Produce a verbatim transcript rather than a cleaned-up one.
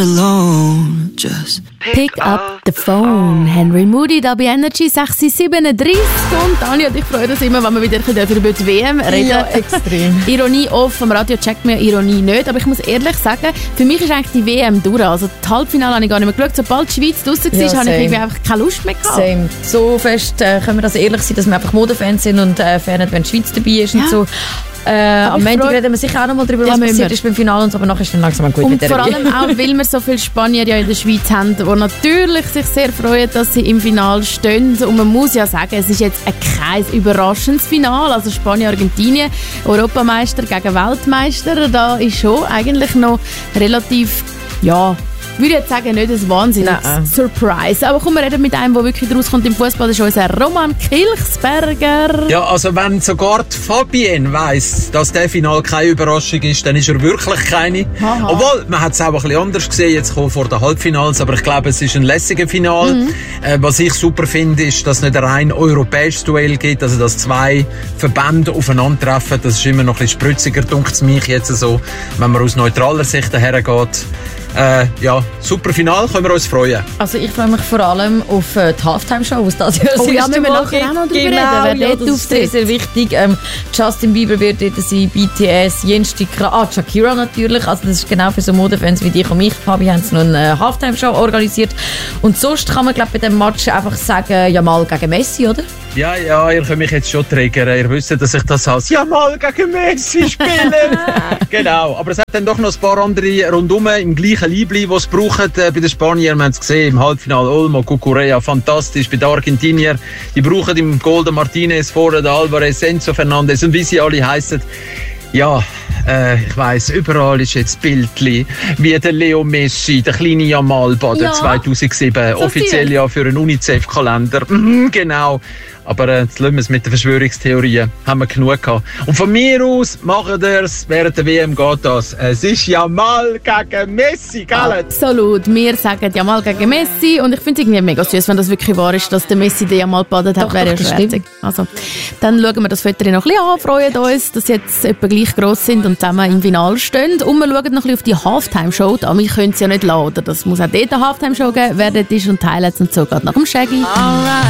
alone, just Pick up the phone. Henry Moody da bei Energy sechs siebenunddreißig. Und Tanja und ich freuen uns immer, wenn wir wieder über die W M reden. Ja, extrem. Ironie off, am Radio checkt mir Ironie nicht. Aber ich muss ehrlich sagen, für mich ist eigentlich die W M durch. Also das Halbfinale habe ich gar nicht mehr geschaut. Sobald die Schweiz draussen war, Ja, habe ich same. irgendwie einfach keine Lust mehr gehabt. Same. So fest äh, können wir also ehrlich sein, dass wir einfach Modefans sind und äh, Fan, wenn die Schweiz dabei ist Ja. und so. Äh, am ich Montag freu- reden wir sicher auch noch mal darüber, Ja, was müssen passiert wir. ist beim Finale und so, aber nachher ist dann langsam gut Und mit der vor Revue. allem auch, weil wir so viele Spanier ja in der Schweiz haben, die natürlich sich sehr freuen, dass sie im Finale stehen. Und man muss ja sagen, es ist jetzt ein kein überraschendes Finale. Also Spanien-Argentinien, Europameister gegen Weltmeister. Da ist schon eigentlich noch relativ, ja, ich würde jetzt sagen, nicht ein wahnsinniges Nein. Surprise. Aber komm, wir reden mit einem, der wirklich rauskommt im Fußball. Das ist unser Roman Kilchsberger. Ja, also wenn sogar die Fabienne weiss, dass der Final keine Überraschung ist, dann ist er wirklich keine. Aha. Obwohl, man hat es auch ein bisschen anders gesehen, jetzt kommen vor den Halbfinals, aber ich glaube, es ist ein lässiger Final. Mhm. Äh, was ich super finde, ist, dass es nicht ein rein europäisches Duell gibt, also dass zwei Verbände aufeinandertreffen. Das ist immer noch ein bisschen spritziger, dunkt es mich jetzt so, wenn man aus neutraler Sicht dahergeht. Äh, ja, super Final, können wir uns freuen. Also ich freue mich vor allem auf äh, die Halftime-Show, was das Jahr das Oh ja, erste müssen wir Mal nachher gibt. auch noch drüber Genau, reden, wer ja, dort das ist sehr, auftritt. sehr wichtig. Ähm, Justin Bieber wird dort sein, B T S, Jens Stikra, ah, Shakira natürlich. Also das ist genau für so Modefans wie dich und mich. Fabi haben noch eine Halftime-Show organisiert. Und sonst kann man, glaube ich, bei dem Match einfach sagen, Jamal gegen Messi, oder? Ja, ja, ihr könnt mich jetzt schon triggern. Ihr wisst, dass ich das als Jamal gegen Messi spielen. Genau, aber es hat dann doch noch ein paar andere rundum im gleichen Liebli, die es brauchen. Äh, bei den Spaniern, wir haben es gesehen, im Halbfinale Olmo, Cucurella, fantastisch. Bei den Argentinier, die brauchen im Golden Martinez vorne, der Alvarez, Enzo Fernandez und wie sie alle heissen. Ja, äh, ich weiss, überall ist jetzt Bildli, wie der Leo Messi, der kleine Jamal Bader Ja. zweitausendsieben, So offiziell viel. ja für einen UNICEF-Kalender. Mhm, genau. Aber äh, jetzt lassen wir es mit den Verschwörungstheorien. Haben wir genug gehabt. Und von mir aus machen wir es, während der W M geht das. Es ist Jamal gegen Messi, gell? Absolut. Wir sagen Jamal gegen Messi und ich finde es irgendwie mega süß, wenn das wirklich wahr ist, dass der Messi den Jamal gebadet hat, Doch, wäre ja doch, das schwierig. stimmt. Also, dann schauen wir das Foto noch ein bisschen an, freuen uns, dass sie jetzt etwa gleich gross sind und zusammen im Finale stehen. Und wir schauen noch ein bisschen auf die Halftime-Show. Wir können es ja nicht lassen, oder? Das muss auch dort eine Halftime-Show geben, wer dort ist und Highlights und so geht nach dem Shaggy. alright.